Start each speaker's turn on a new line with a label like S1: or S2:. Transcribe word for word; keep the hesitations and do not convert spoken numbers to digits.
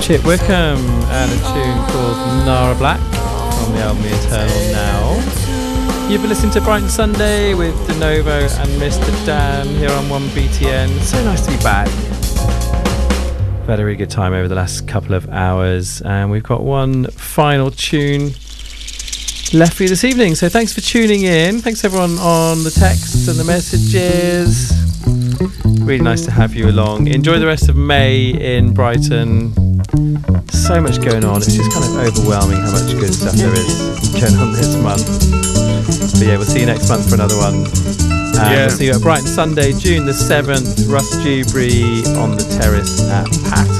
S1: Chip Wickham and a tune called Nara Black from the album Eternal Now. You've been listening to Brighton Sunday with DeNovo and Mister Dan here on one B T N. So nice to be back. We've had a really good time over the last couple of hours, and we've got one final tune left for you this evening. So thanks for tuning in. Thanks everyone on the texts and the messages. Really nice to have you along. Enjoy the rest of May in Brighton. So much going on. It's just kind of overwhelming how much good stuff there is going on this month. But yeah, we'll see you next month for another one. And yeah. We'll see you at Brighton Sunday, June the seventh, Russ Dewberry on the terrace at Pat.